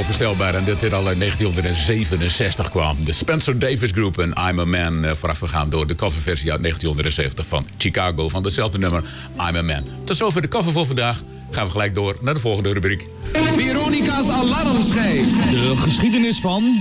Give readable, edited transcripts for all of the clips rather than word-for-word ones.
onvoorstelbaar. En dit al in 1967 kwam. De Spencer Davis Group en I'm a Man. Voorafgegaan door de coverversie uit 1970 van Chicago. Van hetzelfde nummer I'm a Man. Tot zover de cover voor vandaag. Gaan we gelijk door naar de volgende rubriek. Veronica's Alarmschijf. De geschiedenis van...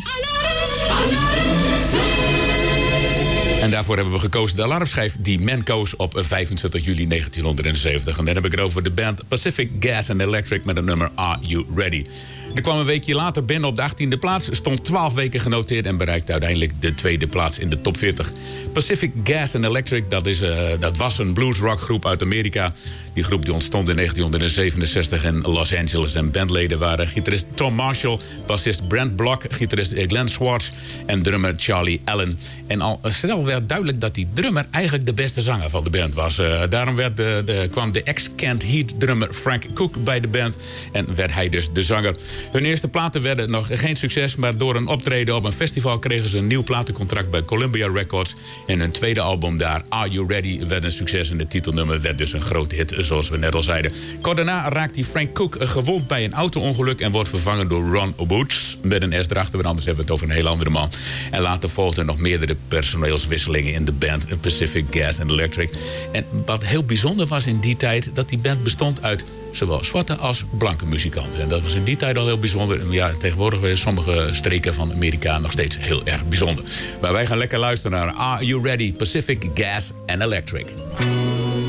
En daarvoor hebben we gekozen de alarmschijf die men koos op 25 juli 1970. En dan heb ik het over de band Pacific Gas and Electric met het nummer Are You Ready? Er kwam een weekje later binnen op de 18e plaats. Stond 12 weken genoteerd en bereikte uiteindelijk de tweede plaats in de top 40. Pacific Gas and Electric, dat was een bluesrockgroep uit Amerika. Die groep die ontstond in 1967 in Los Angeles. En bandleden waren gitarist Tom Marshall, bassist Brent Block, gitarist Glenn Schwartz en drummer Charlie Allen. En al snel werd duidelijk dat die drummer eigenlijk de beste zanger van de band was. Daarom kwam de ex-Kent Heat drummer Frank Cook bij de band en werd hij dus de zanger. Hun eerste platen werden nog geen succes, maar door een optreden op een festival kregen ze een nieuw platencontract bij Columbia Records. En hun tweede album daar, Are You Ready, werd een succes en het titelnummer werd dus een grote hit, zoals we net al zeiden. Kort daarna raakt die Frank Cook gewond bij een auto-ongeluk en wordt vervangen door Ron Woods met een S erachter, want anders hebben we het over een heel andere man. En later volgden nog meerdere personeelswisselingen in de band Pacific Gas and Electric. En wat heel bijzonder was in die tijd, dat die band bestond uit zowel zwarte als blanke muzikanten. En dat was in die tijd al heel bijzonder. En ja, tegenwoordig weer sommige streken van Amerika nog steeds heel erg bijzonder. Maar wij gaan lekker luisteren naar Are You Ready? Pacific Gas and Electric.